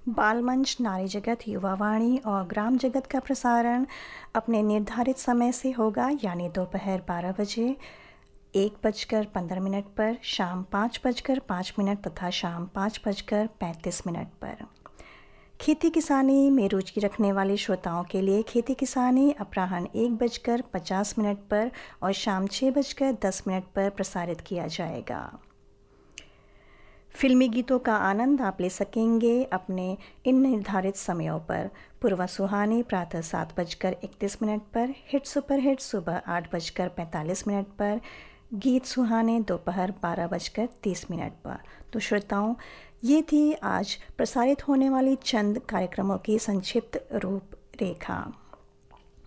बाल मंच, नारी जगत, युवा वाणी और ग्राम जगत का प्रसारण अपने निर्धारित समय से होगा, यानी दोपहर 12 बजे 1:15 पर, शाम 5:05 तथा शाम 5:35 पर। खेती किसानी में रुचि रखने वाले श्रोताओं के लिए खेती किसानी अपराह्न 1:50 पर और शाम 6:10 पर प्रसारित किया जाएगा। फिल्मी गीतों का आनंद आप ले सकेंगे अपने इन निर्धारित समयों पर। पूर्वा सुहानी प्रातः 7:31 पर, हिट सुपर हिट सुबह 8:45 पर, गीत सुहाने दोपहर 12:30 पर। तो श्रोताओं, ये थी आज प्रसारित होने वाली चंद कार्यक्रमों की संक्षिप्त रूपरेखा।